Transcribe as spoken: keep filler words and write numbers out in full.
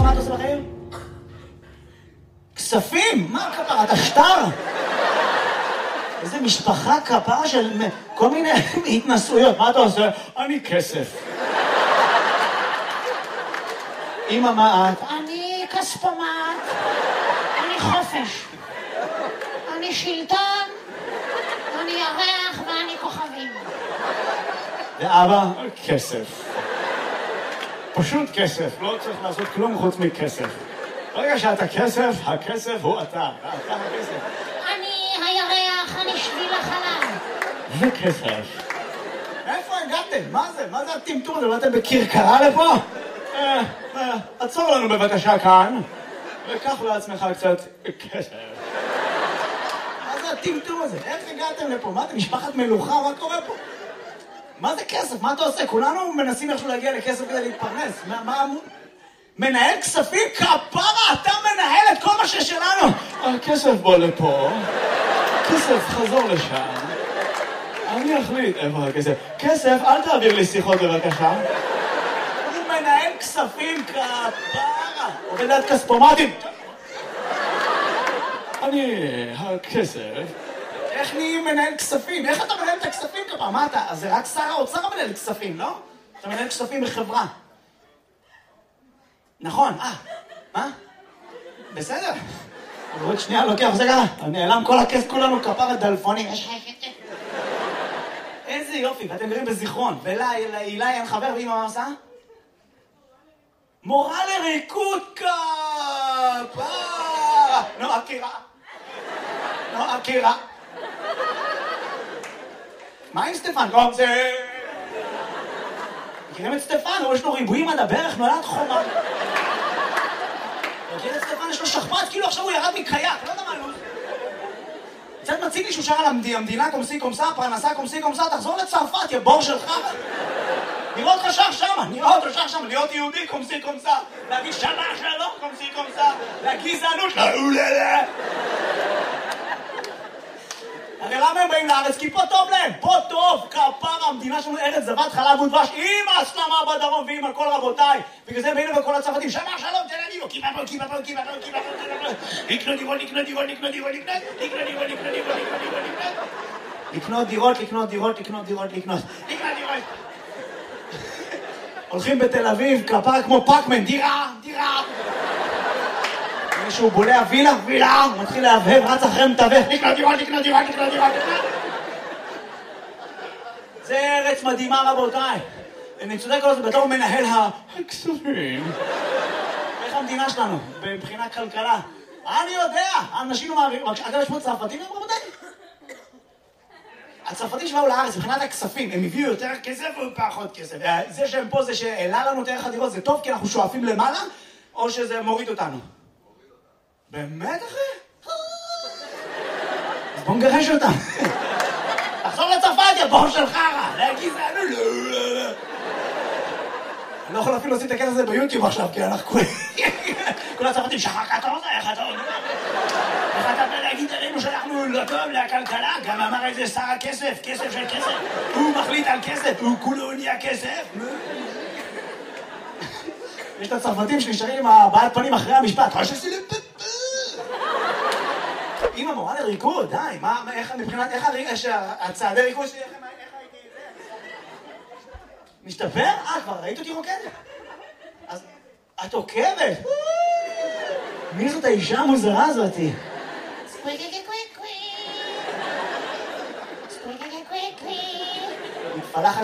מה אתה עושה בחיים? כספים? מה כפרה? אתה שטר? איזה משפחה כפרה של כל מיני התנסויות. מה אתה עושה? אני כסף. אמא, מה את? אני כספומט, אני חופש, אני שלטון, אני ירח ואני כוכבים. ואבא? כסף. פשוט כסף, לא צריך לעשות כלום חוץ מכסף. ברגע שאתה כסף, הכסף הוא אתה, אתה הכסף. אני הירח, אני שביל החלב. זה כסף. איפה הגעתם? מה זה? מה זה הטמטום הזה? באתם בקרקרה לפה? אה, אה, עצור לנו בבקשה כאן, וקח לעצמך קצת כסף. מה זה הטמטום הזה? איך הגעתם לפה? מה אתם, משפחת מלוכה? מה קורה פה? מה זה כסף? מה אתה עושה? כולנו מנסים איכשהו להגיע לכסף כדי להתפרנס. מה, מה... מנהל כספים? כפרה! אתה מנהל את כל מה ששלנו! הכסף בוא לפה. כסף, חזור לשם. אני אחליט איפה הכסף. כסף, אל תעביר לי שיחות בבקשה. הוא מנהל כספים, כפרה! עובד עד כספומטים. אני... הכסף... איך נהיים מנהל כספים? איך אתה מנהל את הכספים כפרה? מה אתה? אז זה רק שר האוצר מנהל כספים, לא? אתה מנהל כספים בחברה. נכון, אה, מה? בסדר. אבל עוד שנייה לוקח, זה ככה, נעלם כל הכס, כולנו כפרה דלפונים. איזה יופי, ואתם גרים בזיכרון. ולאילי אין חבר, ואמא מה עושה? מורה לריקוד כפרה. נו, אקירה. נו, אקירה. מה עם סטפן? טוב, זה... מכירים את סטפן? יש לו ריבועים עד הברך, נולד חומה. מכיר את סטפן? יש לו שכפ"ץ, כאילו עכשיו הוא ירד מקייק, לא יודע מה לוז. קצת מציג לי שהוא שר על המדינה קומסי קומסה, פרנסה קומסי קומסה, תחזור לצרפת, יא בור שלך. נראה אותך שר שמה, נראה אותו שר שמה, להיות יהודי קומסי קומסה, להגיד שמה שלום קומסי קומסה, לגזענות, לאוללה. הרי למה הם באים לארץ? כי פה טוב להם, פה טוב, כפרה, המדינה שלנו ארץ זבת חלב ודבש, עם ההסלמה בדרום ועם הכל רבותיי. בגלל זה הם באים לכל הצרפתים, שמה שלום, תן לי לו, כיפה פה, כיפה פה, כיפה פה, כיפה פה, לקנות דירות, לקנות דירות, לקנות דירות, לקנות דירות, לקנות דירות, לקנות דירות, לקנות דירות, לקנות דירות, לקנות לקנות דירות. הולכים בתל אביב, כפרה כמו פאקמן, דירה, דירה. מישהו בולע וילה, וילה, הוא מתחיל להבהב, רץ אחרי מתווך, לקנות דירות, לקנות דירות, לקנות דירות, לקנות. זה ארץ מדהימה רבותיי. אני צודק על זה, בתור מנהל הכספים. איך המדינה שלנו, מבחינת כלכלה? אני יודע, אנשים לא מעבירים, אגב יש פה צרפתים, רבותיי? הצרפתים שבאו לארץ, מבחינת הכספים, הם הביאו יותר כסף או פחות כסף? זה שהם פה, זה שהעלה לנו את ערך הדירות, זה טוב כי אנחנו שואפים למעלה, או שזה מוריד אותנו? באמת אחי? אז בוא נגרש אותם. תחזור לצרפת, יא בור של חרא. להגיד זה, לא, לא, לא. אני לא יכול אפילו לשים את הכסף הזה ביוטיוב עכשיו, כי אנחנו כולם... כל הצרפתים, שחר אתה רוצה, איך אתה אומר? איך אתה בא להגיד עלינו שאנחנו לא טוב לכלכלה? גם אמר איזה שר הכסף, כסף של כסף. הוא מחליט על כסף, הוא כולו נהיה כסף. יש את הצרפתים שנשארים עם הבעת פנים אחרי המשפט. אמא מורה לריקוד, די, מה, איך, מבחינת, איך הצעדי ריקוד שלי, איך הייתי... משתפר? אה, כבר ראית אותי רוקדת? אז את עוקבת? מי זאת האישה המוזרה הזאתי? סקוויקי קוויקי. סקוויקי קוויקי. מתפלחת